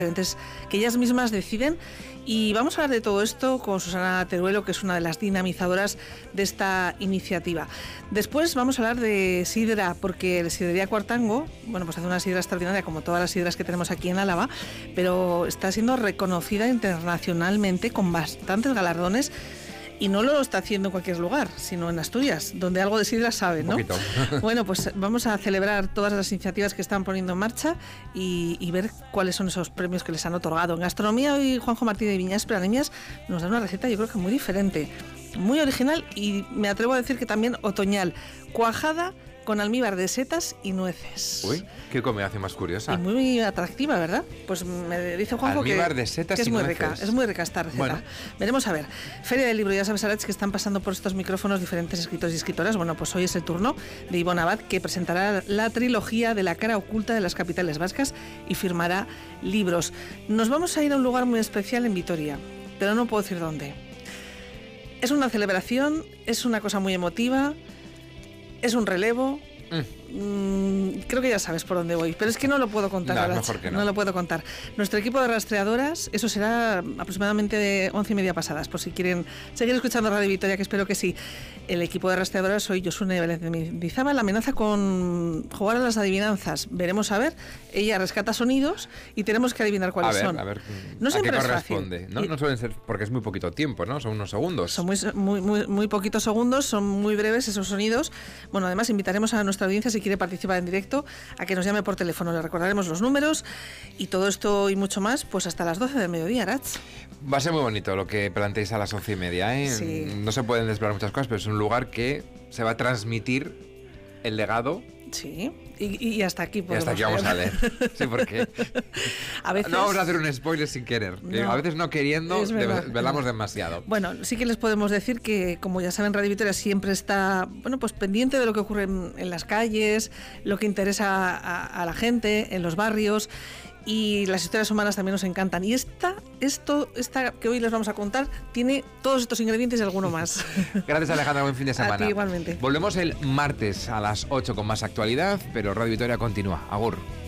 que ellas mismas deciden. Y vamos a hablar de todo esto con Susana Teruelo, que es una de las dinamizadoras de esta iniciativa. Después vamos a hablar de sidra, porque la sidrería Cuartango, bueno, pues hace una sidra extraordinaria como todas las sidras que tenemos aquí en Álava, pero está siendo reconocida internacionalmente con bastantes galardones. Y no lo está haciendo en cualquier lugar, sino en Asturias, donde algo de sidra sabe, ¿no? Un poquito. Bueno, pues vamos a celebrar todas las iniciativas que están poniendo en marcha y ver cuáles son esos premios que les han otorgado. En gastronomía, hoy Juanjo Martín de Viñas Praniñas nos da una receta, yo creo que muy diferente, muy original y me atrevo a decir que también otoñal. Cuajada con almíbar de setas y nueces. Uy, qué combinación más curiosa. Y muy atractiva, ¿verdad? Pues me dice Juanjo almíbar de setas que es y muy nueces. rica, es muy rica esta receta. Bueno. Veremos a ver. Feria del Libro, ya sabes, Arach, que están pasando por estos micrófonos diferentes escritores y escritoras. Bueno, pues hoy es el turno de Ivonne Abad, que presentará la trilogía de la cara oculta de las capitales vascas y firmará libros. Nos vamos a ir a un lugar muy especial en Vitoria, pero no puedo decir dónde. Es una celebración, es una cosa muy emotiva, es un relevo. Creo que ya sabes por dónde voy, pero es que no lo puedo contar. No, mejor que no. No lo puedo contar. Nuestro equipo de rastreadoras, eso será aproximadamente de 11:30 pasadas, por si quieren seguir escuchando Radio Vitoria, que espero que sí. El equipo de rastreadoras soy Josune Vélez de Mendizábal. La amenaza con jugar a las adivinanzas. Veremos a ver. Ella rescata sonidos y tenemos que adivinar cuáles son. A ver, no ¿a siempre qué es corresponde? fácil. No suelen ser, porque es muy poquito tiempo, ¿no? Son unos segundos. Son muy poquitos segundos, son muy breves esos sonidos. Bueno, además invitaremos a nuestra audiencia, si quiere participar en directo, a que nos llame por teléfono. Le recordaremos los números y todo esto y mucho más, pues hasta las 12 del mediodía, Arach. Va a ser muy bonito lo que planteéis a las 11:30, ¿eh? Sí. No se pueden desvelar muchas cosas, pero es un lugar que se va a transmitir el legado. Sí, y hasta aquí podemos Y hasta aquí vamos a leer. Sí, porque a veces, no vamos a hacer un spoiler sin querer. No, a veces no queriendo, velamos demasiado. Bueno, sí que les podemos decir que, como ya saben, Radio Vitoria siempre está, bueno, pues pendiente de lo que ocurre en las calles, lo que interesa a la gente, en los barrios. Y las historias humanas también nos encantan. Y esta que hoy les vamos a contar tiene todos estos ingredientes y alguno más. Gracias, Alejandra. Buen fin de semana. A ti igualmente. Volvemos el martes a las 8 con más actualidad, pero Radio Vitoria continúa. Agur.